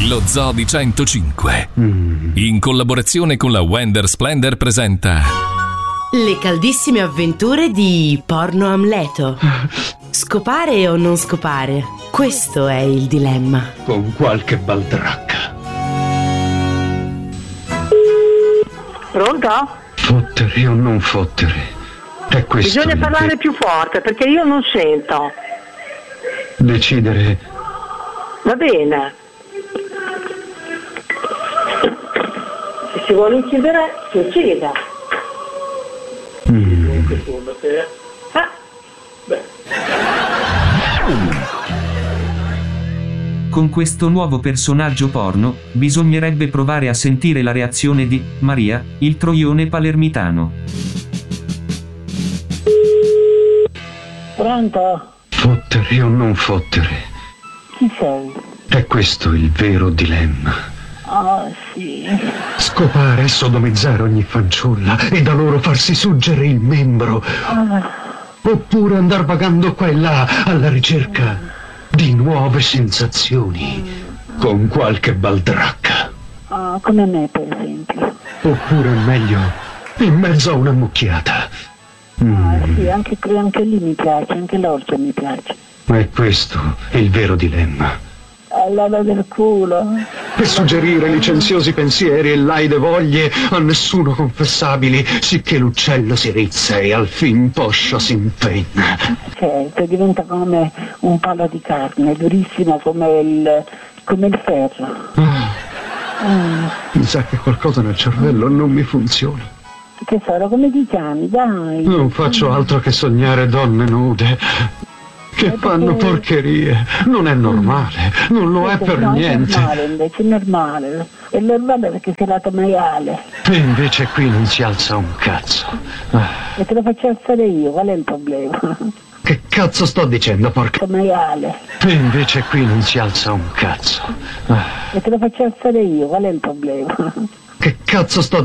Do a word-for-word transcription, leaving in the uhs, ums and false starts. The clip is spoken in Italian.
Lo Zoo di centocinque, mm. in collaborazione con la Wender Splendor, presenta le caldissime avventure di Porno Amleto. Scopare o non scopare? Questo è il dilemma. Con qualche baldracca. Pronto? Fottere o non fottere? È questo. Bisogna parlare de- più forte perché io non sento. Decidere. Va bene. Se si vuole uccidere, si uccida. Mm. Secondo te? Ah. Beh. Con questo nuovo personaggio porno, bisognerebbe provare a sentire la reazione di Maria, il troione palermitano. Pronto? Fottere o non fottere? Chi sei? È questo il vero dilemma. Ah, sì. Scopare e sodomizzare ogni fanciulla e da loro farsi suggere il membro. Ah. Oppure andar vagando qua e là alla ricerca di nuove sensazioni con qualche baldracca. Ah, come me, per esempio. Oppure meglio, in mezzo a una mucchiata. Mm. Ah, sì, anche, anche lì mi piace, anche l'orgia mi piace. Ma è questo il vero dilemma. All'ala del culo. Per suggerire licenziosi pensieri e laide voglie a nessuno confessabili, sicché l'uccello si rizza e al fin poscia si impenna. Certo, diventa come un palo di carne, durissimo come il, come il ferro. Ah, Mm. mi sa che qualcosa nel cervello non mi funziona. Tesoro, come ti chiami? Dai. Non faccio altro che sognare donne nude che fanno porcherie. Non è normale, non lo è per no, niente. È normale, invece, è normale. È normale perché sei lato maiale. E invece qui non si alza un cazzo. Ah. E te lo faccio alzare io, qual è il problema? Che cazzo sto dicendo, porca? Maiale. E invece qui non si alza un cazzo. Ah. E te lo faccio alzare io, qual è il problema? Che cazzo sto